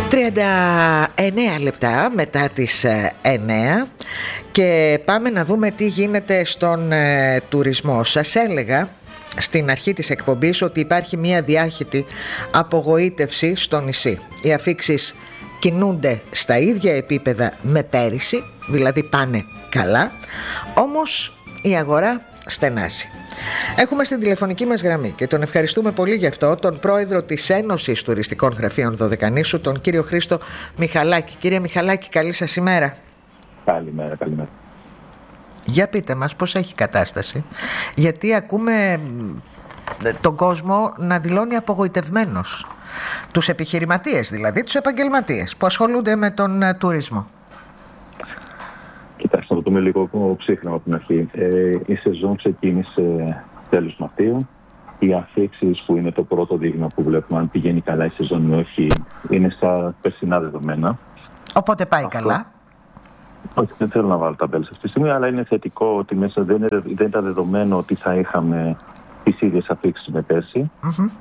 39 λεπτά μετά τις 9 και πάμε να δούμε τι γίνεται στον τουρισμό. Σας έλεγα στην αρχή της εκπομπής ότι υπάρχει μια διάχυτη απογοήτευση στο νησί. Οι αφίξεις κινούνται στα ίδια επίπεδα με πέρυσι, δηλαδή πάνε καλά, όμως η αγορά στενάζει. Έχουμε στην τηλεφωνική μας γραμμή και τον ευχαριστούμε πολύ γι' αυτό τον πρόεδρο της Ένωσης Τουριστικών Γραφείων Δωδεκανήσου, τον κύριο Χρήστο Μιχαλάκη. Κύριε Μιχαλάκη, καλή σας ημέρα. Καλημέρα. Για πείτε μας πώς έχει κατάσταση, γιατί ακούμε τον κόσμο να δηλώνει απογοητευμένος. Τους επιχειρηματίες δηλαδή, τους επαγγελματίες που ασχολούνται με τον τουρισμό. Κοιτάξτε, να το δούμε λίγο ψύχραμα από την αρχή. Η σεζόν ξεκίνησε τέλος Μαρτίου. Οι αφίξεις που είναι το πρώτο δείγμα που βλέπουμε αν πηγαίνει καλά η σεζόν ή όχι είναι στα περσινά δεδομένα. Οπότε πάει καλά. Όχι, δεν θέλω να βάλω ταμπέλες αυτή τη στιγμή, αλλά είναι θετικό ότι μέσα δεν ήταν δεδομένο ότι θα είχαμε τις ίδιες αφίξεις με πέρσι.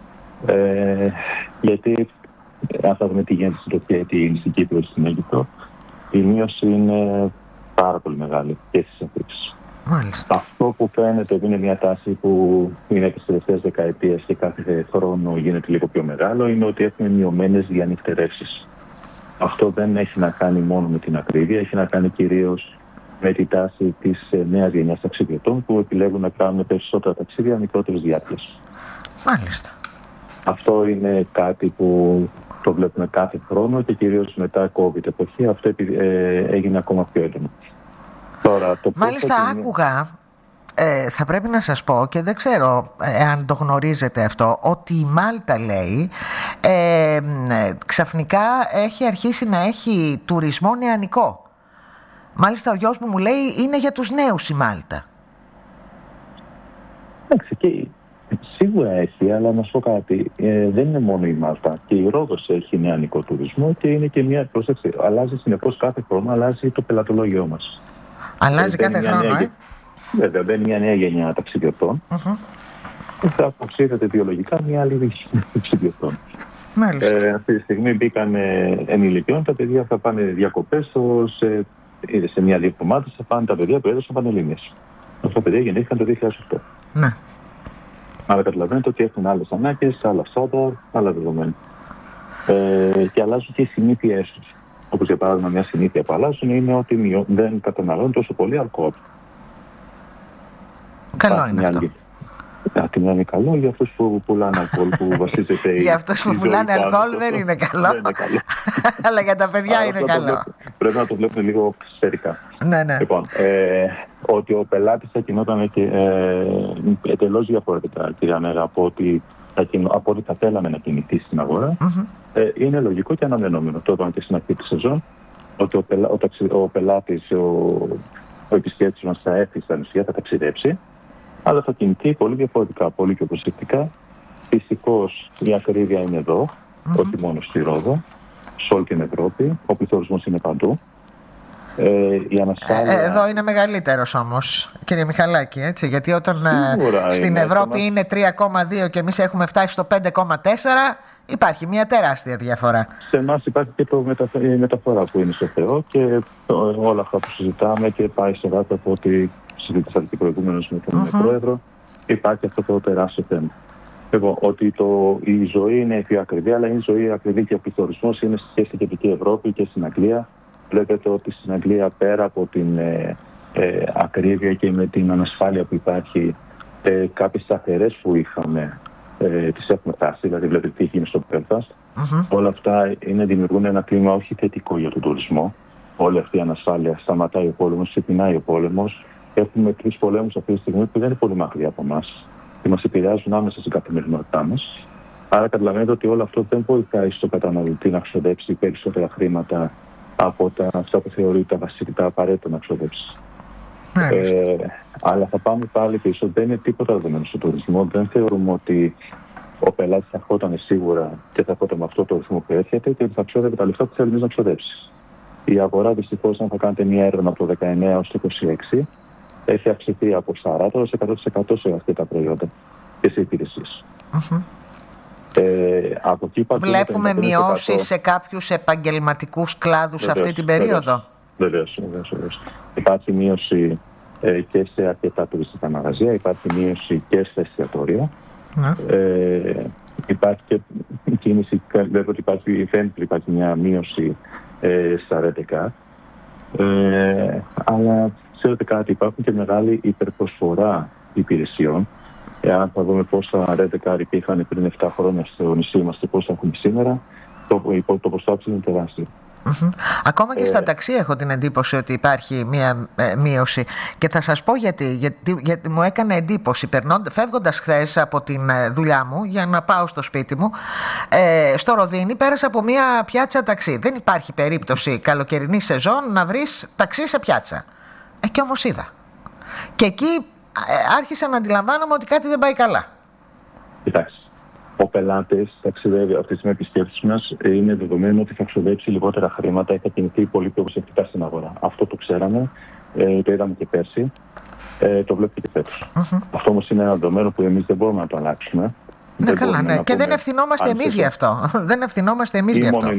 Γιατί αν θα δούμε τι γίνεται στην Τουρκία, τι είναι στην Κύπρο, στην Αίγυπτο, η μείωση είναι πάρα πολύ μεγάλη και στις αφίξεις. Αυτό που φαίνεται είναι μια τάση που είναι τις τελευταίες δεκαετίες και κάθε χρόνο γίνεται λίγο πιο μεγάλο, είναι ότι έχουμε μειωμένες διανυκτερεύσεις. Αυτό δεν έχει να κάνει μόνο με την ακρίβεια, έχει να κάνει κυρίως με τη τάση της νέας γενιάς ταξιδιωτών που επιλέγουν να κάνουν περισσότερα ταξίδια μικρότερες διάρκειες. Μάλιστα. Αυτό είναι κάτι που το βλέπουμε κάθε χρόνο και κυρίως μετά COVID εποχή αυτό έγινε ακόμα πιο έντονο. Τώρα, μάλιστα άκουγα, θα πρέπει να σας πω και δεν ξέρω αν το γνωρίζετε αυτό, ότι η Μάλτα λέει ξαφνικά έχει αρχίσει να έχει τουρισμό νεανικό. Μάλιστα ο γιος μου λέει είναι για τους νέους η Μάλτα. Εντάξει, και σίγουρα έχει, αλλά να σου πω κάτι, δεν είναι μόνο η Μάλτα. Και η Ρόδος έχει νεανικό τουρισμό και είναι και μια πρόσεξη. Αλλάζει συνεπώς κάθε χρόνο, αλλάζει το πελατολόγιό μας. Αλλάζει κάθε χρόνο, Βέβαια, μπαίνει μια νέα γενιά ταξιδιωτών. Και θα αποψίδεται βιολογικά μια άλλη γενιά ταξιδιωτών. Αυτή τη στιγμή μπήκαν ενηλικιών, τα παιδιά θα πάνε διακοπές σε μια-δύο εβδομάδες, θα πάνε τα παιδιά που έδωσαν πανελλήνιες. Αυτά τα παιδιά γεννήθηκαν το 2008. Ναι. Άρα καταλαβαίνετε ότι έχουν άλλες ανάγκες, άλλα στάνταρ, άλλα δεδομένα. Και αλλάζουν και οι συνήθειές τους. Όπως για παράδειγμα, μια συνήθεια που αλλάζουν είναι ότι δεν καταναλώνουν τόσο πολύ αλκοόλ. Καλό είναι αυτό. Κάτι να είναι καλό για αυτούς που πουλάνε αλκοόλ, που βασίζεται για αυτούς που πουλάνε αλκοόλ δεν είναι καλό. Αλλά για τα παιδιά είναι καλό. Πρέπει να το βλέπουμε λίγο σφαιρικά. Ναι. Λοιπόν, ότι ο πελάτης θα κινόταν εντελώς διαφορετικά, κυρία Μέρα, από ότι θα θέλαμε να κινηθεί στην αγορά, είναι λογικό και αναμενόμενο. Το είπαμε και στην αρχή της σεζόν, ότι ο πελάτης, ο επισκέπτης μας θα έρθει στα νησιά, θα ταξιδέψει, αλλά θα κινηθεί πολύ διαφορετικά, πολύ πιο προσεκτικά. Φυσικώς η ακρίβεια είναι εδώ, όχι μόνο στη Ρόδο, σε όλη την Ευρώπη, ο πληθωρισμός είναι παντού. Η ανασφάλεια... Εδώ είναι μεγαλύτερος όμως, κύριε Μιχαλάκη, έτσι, γιατί όταν στην Ευρώπη είναι 3,2 και εμείς έχουμε φτάσει στο 5,4, υπάρχει μια τεράστια διαφορά. Σε εμάς υπάρχει και η μεταφορά που είναι στο Θεό και όλα αυτά που συζητάμε και πάει σε βάθος από ό,τι συζήτησα και προηγούμενος με τον Πρόεδρο, υπάρχει αυτό το τεράστιο θέμα. Λοιπόν, ότι η ζωή είναι πιο ακριβή, αλλά η ζωή ακριβή και ο πληθωρισμός είναι και στην Κεντρική Ευρώπη και στην Αγγλία. Βλέπετε ότι στην Αγγλία πέρα από την ακρίβεια και με την ανασφάλεια που υπάρχει, κάποιες σταθερές που είχαμε τις έχουμε φτάσει, δηλαδή βλέπετε τι γίνει στο Belfast. Όλα αυτά δημιουργούν ένα κλίμα όχι θετικό για τον τουρισμό. Όλη αυτή η ανασφάλεια, σταματάει ο πόλεμος, ξυπνάει ο πόλεμος. Έχουμε 3 πολέμους αυτή τη στιγμή που δεν είναι πολύ μακριά από εμάς και μας επηρεάζουν άμεσα στην καθημερινότητά μας. Άρα καταλαβαίνετε ότι όλο αυτό δεν βοηθάει στο καταναλωτή να ξοδέψει περισσότερα χρήματα από αυτά που θεωρεί τα βασικά απαραίτητα να ξοδέψει. Αλλά θα πάμε πάλι πίσω. Δεν είναι τίποτα δεδομένο στον τουρισμό. Δεν θεωρούμε ότι ο πελάτης θα ερχόταν σίγουρα και θα ερχόταν με αυτό το ρυθμό που έρχεται και θα ξόδευε τα λεφτά που θέλει να ξοδέψει. Η αγορά δυστυχώς, αν θα κάνετε μια έρευνα από το 19 έως το 26, έχει αυξηθεί από 40% σε 100% σε αυτά τα προϊόντα και σε υπηρεσίες. Από εκεί βλέπουμε μειώσεις σε κάποιους επαγγελματικούς κλάδους αυτή την περίοδο. Βεβαίως. Υπάρχει μείωση και σε αρκετά τουριστικά μαγαζιά, υπάρχει μείωση και στα εστιατόρια. Υπάρχει και κίνηση, βέβαια ότι υπάρχει μια μείωση στα ρεντεκάρ. Αλλά ξέρετε κάτι, υπάρχουν και μεγάλη υπερπροσφορά υπηρεσιών. Εάν θα δούμε πόσα ρεντεκάρ υπήρχαν πριν 7 χρόνια στο νησί μας και πόσα έχουμε σήμερα, το ποσό είναι τεράστιο. Ακόμα και στα ταξί έχω την εντύπωση ότι υπάρχει μία μείωση, και θα σας πω γιατί μου έκανε εντύπωση φεύγοντας χθες από την δουλειά μου για να πάω στο σπίτι μου, στο Ροδίνι πέρασα από μία πιάτσα ταξί. Δεν υπάρχει περίπτωση καλοκαιρινή σεζόν να βρεις ταξί σε πιάτσα, και όμως είδα, και εκεί άρχισα να αντιλαμβάνομαι ότι κάτι δεν πάει καλά. Κοιτάξτε, ο πελάτης ταξιδεύει, αυτή τη στιγμή επισκέπτης μας, είναι δεδομένο ότι θα ξοδέψει λιγότερα χρήματα ή θα κινηθεί πολύ πιο προσεκτικά στην αγορά. Αυτό το ξέραμε, το είδαμε και πέρσι, το βλέπετε και φέτος. Αυτό όμως είναι ένα δεδομένο που εμείς δεν μπορούμε να το αλλάξουμε. Και δεν ευθυνόμαστε εμείς γι' αυτό. Δεν ευθυνόμαστε εμείς γι' αυτό.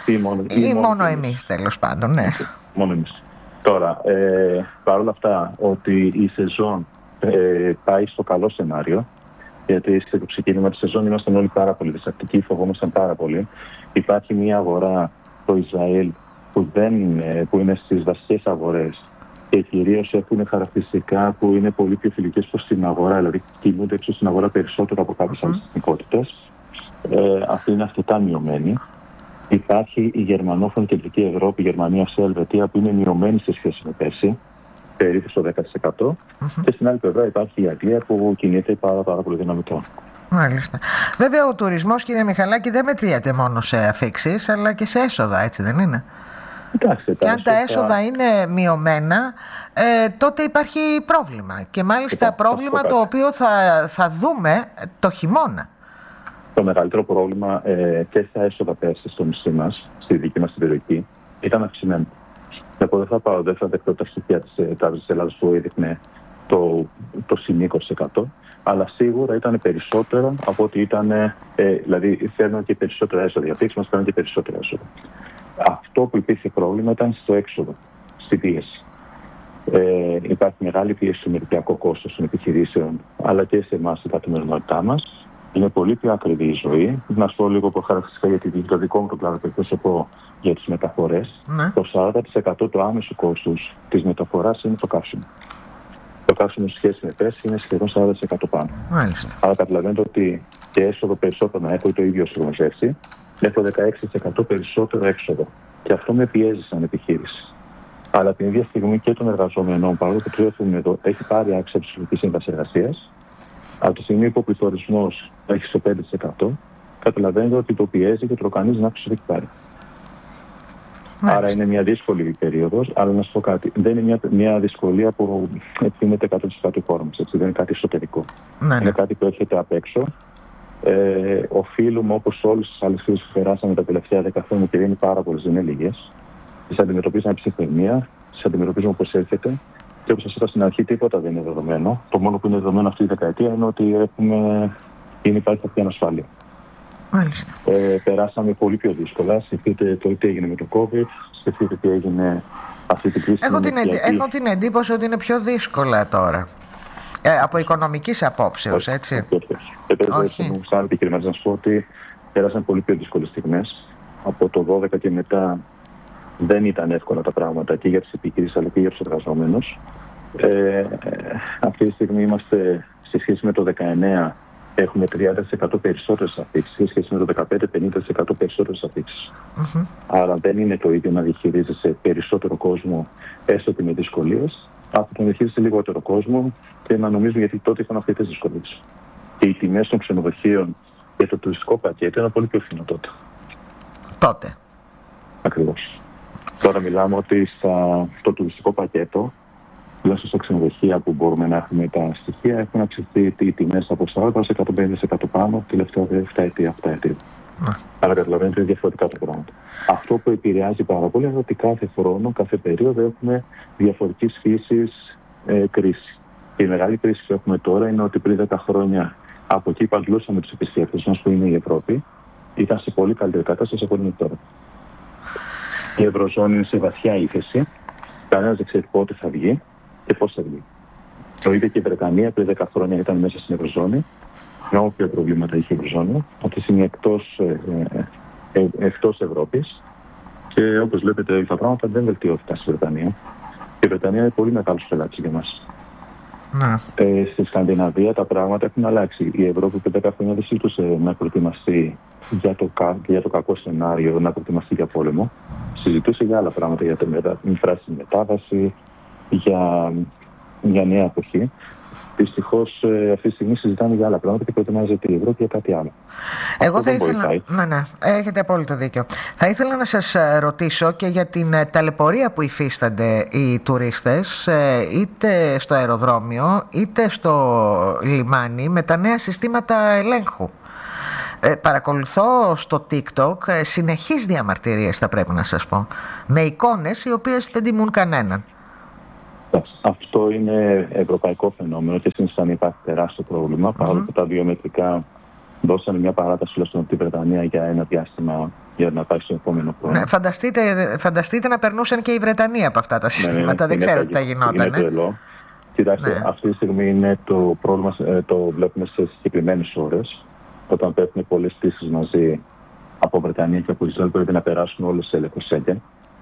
Ή μόνο εμείς, τέλος πάντων, ναι. Μόνο εμείς. Τώρα, παρόλα αυτά, ότι η σεζόν πάει στο καλό σενάριο, γιατί στο ξεκίνημα της σεζόν ήμασταν όλοι πάρα πολύ διστακτικοί, φοβόμασταν πάρα πολύ. Υπάρχει μια αγορά στο Ισραήλ που είναι στις βασικές αγορές και κυρίως έχουν χαρακτηριστικά που είναι πολύ πιο φιλικές προς την αγορά, δηλαδή κινούνται έξω στην αγορά περισσότερο από κάποιες άλλες εθνικότητες. Αυτή είναι αρκετά μειωμένη. Υπάρχει η γερμανόφωνη κεντρική Ευρώπη, η Γερμανία, η Ελβετία, που είναι μειωμένη σε σχέση με πέρσι, περίπου στο 10%. Και στην άλλη πλευρά υπάρχει η Αγγλία που κινείται πάρα πολύ δυναμικό. Μάλιστα. Βέβαια, ο τουρισμός, κύριε Μιχαλάκη, δεν μετριέται μόνο σε αφίξεις, αλλά και σε έσοδα, έτσι δεν είναι? Και αν τα έσοδα είναι μειωμένα, τότε υπάρχει πρόβλημα. Και μάλιστα πρόβλημα το οποίο θα δούμε το χειμώνα. Το μεγαλύτερο πρόβλημα και στα έσοδα πέρσι στο νησί μας, στη δική μας την περιοχή, ήταν αυξημένο. Εγώ δεν θα δεχτώ τα στοιχεία της Τράπεζας της Ελλάδας που έδειχνε το συν 20%, αλλά σίγουρα ήταν περισσότερο από ότι ήταν, δηλαδή φέρνουν και περισσότερα έσοδα. Οι αφήξεις μας φέρνουν και περισσότερα έσοδα. Αυτό που υπήρχε πρόβλημα ήταν στο έξοδο, στη πίεση. Υπάρχει μεγάλη πίεση στο μερικιακό κόστος των επιχειρήσεων, αλλά και σε εμάς, στην καθημερινότητά μας. Είναι πολύ πιο ακριβή η ζωή. Να σου πω λίγο χαρακτηριστικά γιατί το δικό μου το κλάδο που εκπροσωπώ για τις μεταφορές. Το 40% του άμεσου κόστους της μεταφοράς είναι το καύσιμο. Το καύσιμο σε σχέση με πέρσι είναι σχεδόν 40% πάνω. Μάλιστα. Άρα καταλαβαίνετε ότι και έσοδο περισσότερο να έχω ή το ίδιο συγγνωσεύσει, έχω 16% περισσότερο έξοδο. Και αυτό με πιέζει σαν επιχείρηση. Αλλά την ίδια στιγμή και των εργαζομένων, παρόλο που τριώθουμε εδώ, έχει πάρει άξια τη Συλλογική Σύμβαση Εργασίας. Από τη στιγμή που ο πληθωρισμός έχει στο 5%, καταλαβαίνετε ότι το πιέζει και το κανείς να έχει πάρει. Άρα είναι μια δύσκολη περίοδος, αλλά να σου πω κάτι. Δεν είναι μια δυσκολία που ευθύνεται 100% η χώρα μας. Δεν είναι κάτι εσωτερικό. Είναι κάτι που έρχεται απ' έξω. Οφείλουμε, όπως όλες τις άλλες κρίσεις που περάσαμε τα τελευταία 10 χρόνια και είναι πάρα πολλές, δεν είναι λίγες, τις αντιμετωπίζουμε από ψυχραιμία, τις αντιμετωπίζουμε όπως έρχεται. Και όπως σας είπα στην αρχή, τίποτα δεν είναι δεδομένο. Το μόνο που είναι δεδομένο αυτή τη δεκαετία είναι ότι υπάρχει αυτή η ανασφάλεια. Μάλιστα. Περάσαμε πολύ πιο δύσκολα. Σκεφτείτε το τι έγινε με το COVID, σκεφτείτε τι έγινε αυτή την κρίση. Έχω την εντύπωση ότι είναι πιο δύσκολα τώρα. Από οικονομικής απόψεως, έτσι. Όχι. Σαν επιχειρηματής να σου πω ότι πέρασαν πολύ πιο δύσκολες στιγμές. Από το 12 και μετά δεν ήταν εύκολα τα πράγματα και για τις επιχειρήσεις αλλά και για τους εργαζόμενους. Αυτή τη στιγμή είμαστε σε σχέση με το 19, έχουμε 30% περισσότερες αφήξεις, σε σχέση με το 15, 50% περισσότερες αφήξεις. Άρα δεν είναι το ίδιο να διαχειρίζεσαι περισσότερο κόσμο, έστω και με δυσκολίες, από το να διαχειρίζεσαι λιγότερο κόσμο και να νομίζουν γιατί τότε είχαν αυτές τις δυσκολίες. Και οι τιμές των ξενοδοχείων για το τουριστικό πακέτο είναι πολύ πιο φθηνό τότε. Ακριβώς. Τώρα μιλάμε ότι στο τουριστικό πακέτο, τουλάχιστον στα ξενοδοχεία που μπορούμε να έχουμε τα στοιχεία, έχουν αυξηθεί οι τιμές από 40% σε 150% πάνω τελευταία 7 ετία. Άρα καταλαβαίνετε είναι διαφορετικά τα πράγματα. Αυτό που επηρεάζει πάρα πολύ είναι ότι κάθε χρόνο, κάθε περίοδο έχουμε διαφορετικής φύσης κρίση. Η μεγάλη κρίση που έχουμε τώρα είναι ότι πριν 10 χρόνια Από εκεί παντλούσαμε τους επισκέπτες μας, που είναι η Ευρώπη, ήταν σε πολύ καλύτερη κατάσταση από ό,τι είναι τώρα. Η Ευρωζώνη είναι σε βαθιά ύφεση. Κανένας δεν ξέρει πότε θα βγει και πώς θα βγει. Το είδε και η Βρετανία πριν 10 χρόνια, ήταν μέσα στην Ευρωζώνη. Με όποια προβλήματα είχε η Ευρωζώνη, ότι είναι εκτός Ευρώπης. Και όπως βλέπετε, τα πράγματα δεν βελτιώθηκαν στη Βρετανία. Η Βρετανία είναι πολύ μεγάλος πελάτης για μας. Στη Σκανδιναβία τα πράγματα έχουν αλλάξει. Η Ευρώπη πριν 10 χρόνια δεν συζητούσε να προετοιμαστεί για το κακό σενάριο, να προετοιμαστεί για πόλεμο. Συζητούσε για άλλα πράγματα, για την πράσινη μετάβαση, για νέα εποχή. Δυστυχώς αυτή τη στιγμή συζητάμε για άλλα πράγματα και προετοιμάζεται η Ευρώπη για κάτι άλλο. Εγώ θα ήθελα. Ναι, έχετε απόλυτο δίκιο. Θα ήθελα να σας ρωτήσω και για την ταλαιπωρία που υφίστανται οι τουρίστες, είτε στο αεροδρόμιο είτε στο λιμάνι, με τα νέα συστήματα ελέγχου. Παρακολουθώ στο TikTok συνεχείς διαμαρτυρίες, θα πρέπει να σας πω, με εικόνες οι οποίες δεν τιμούν κανέναν. Αυτό είναι ευρωπαϊκό φαινόμενο και στην Ισπανία υπάρχει τεράστιο πρόβλημα. Παρόλο που τα βιομετρικά δώσανε μια παράταση τουλάχιστον τη Βρετανία για ένα διάστημα για να πάει στο επόμενο χρόνο. Ναι, φανταστείτε να περνούσαν και οι Βρετανοί από αυτά τα συστήματα. Δεν ξέρω τι θα γινόταν. Κοιτάξτε, αυτή τη στιγμή είναι το πρόβλημα, το βλέπουμε σε συγκεκριμένες ώρες. Όταν πέφτουν πολλές πτήσεις μαζί από Βρετανία και από Ισραήλ, πρέπει να περάσουν όλες σε έλεγχο Σέγγεν.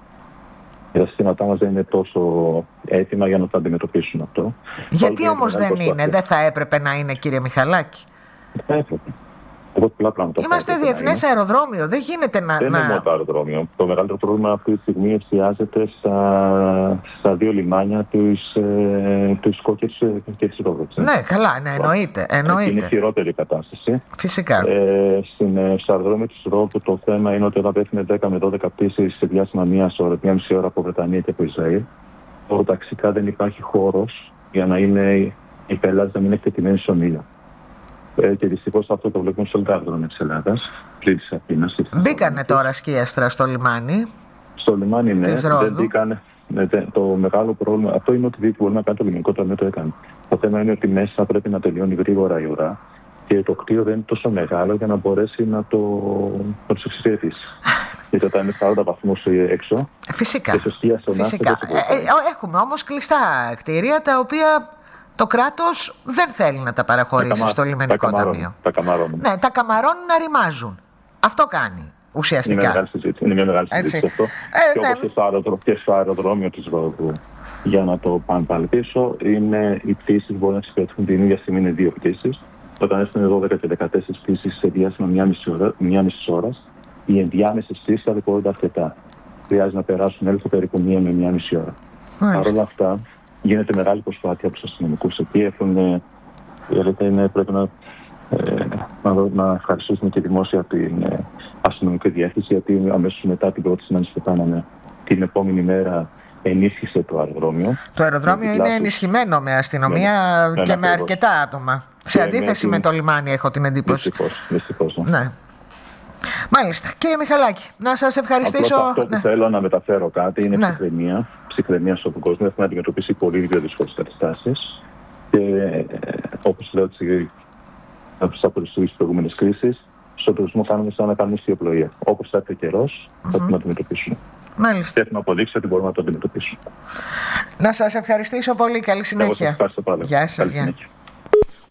Τα συστήματά μας δεν είναι τόσο έτοιμα για να το αντιμετωπίσουν αυτό. Γιατί όμως δεν είναι, δεν θα έπρεπε να είναι, κύριε Μιχαλάκη? Θα έπρεπε. Είμαστε διεθνές αεροδρόμιο, δεν γίνεται να... Δεν είναι μόνο το αεροδρόμιο. Το μεγαλύτερο πρόβλημα αυτή τη στιγμή εστιάζεται στα δύο λιμάνια του Σκο και της Ρόδοξης. Ναι, καλά, ναι, εννοείται. Είναι χειρότερη η κατάσταση. Φυσικά. Στο αεροδρόμιο της Ρόδου το θέμα είναι ότι όταν πέφτουν 10 με 12 πτήσεις σε διάστημα μία μισή ώρα από Βρετανία και από Ισραήλ, οροταξικά δεν υπάρχει χώρος για να είναι οι πελάτες να μην είναι εκτεθειμένοι στον ήλιο. Και δυστυχώς αυτό το βλέπουμε στο αεροδρόμιο της Ελλάδας, πλην της Αθήνας. Μπήκανε τώρα σκίαστρα στο λιμάνι. Στο λιμάνι, ναι, δεν μπήκανε. Το μεγάλο πρόβλημα, αυτό είναι ότι μπορεί να κάνει το ελληνικό ταμείο, το έκανε. Το θέμα είναι ότι μέσα πρέπει να τελειώνει γρήγορα η ουρά και το κτίριο δεν είναι τόσο μεγάλο για να μπορέσει να τους εξυπηρετήσει. Γιατί όταν είναι 40 βαθμούς έξω. Φυσικά. Έχουμε όμως κλειστά κτίρια τα οποία το κράτος δεν θέλει να τα παραχωρήσει στο λιμενικό ταμείο. Τα καμαρώνουν. Ναι, τα καμαρώνουν να ρημάζουν. Αυτό κάνει ουσιαστικά. Είναι μια μεγάλη συζήτηση αυτό. Και στο αεροδρόμιο της Ρόδου, για να το πάνε πάλι πίσω, οι πτήσεις μπορούν να εξυπηρετούν την ίδια στιγμή, είναι δύο πτήσεις. Όταν έρθουν 12 και 14 πτήσεις σε διάστημα μία μισή ώρας, οι ενδιάμεσες πτήσεις αδικαιούνται αρκετά. Χρειάζεται να περάσουν έλεγχο περίπου μία με μία μισή ώρα. Παρ' όλα αυτά, γίνεται μεγάλη προσπάθεια από τους αστυνομικούς εκεί. Πρέπει να ευχαριστήσουμε και δημόσια την αστυνομική διεύθυνση, γιατί αμέσως μετά την πρώτη συνάντηση που κάναμε την επόμενη μέρα ενίσχυσε το αεροδρόμιο. Το αεροδρόμιο είναι ενισχυμένο με αστυνομία και με αρκετά άτομα. Σε αντίθεση με το λιμάνι, έχω την εντύπωση. Δυστυχώς. Ναι. Μάλιστα. Κύριε Μιχαλάκη, να σας ευχαριστήσω. Αυτό που θέλω να μεταφέρω κάτι είναι ψυχραιμία στον κόσμο. Έχουμε αντιμετωπίσει πολύ δύσκολες καταστάσεις. Και όπως λέω από τις προηγούμενες κρίσεις, στον τουρισμό κάνουμε σαν να κάνουμε ιστιοπλοεία. Όπως θα έρθει ο καιρός, θα την αντιμετωπίσουμε. Μάλιστα. Και έχουμε αποδείξει ότι μπορούμε να το αντιμετωπίσουμε. Να σας ευχαριστήσω πολύ. Καλή συνέχεια. Ευχαριστώ πάλι. Γεια σας.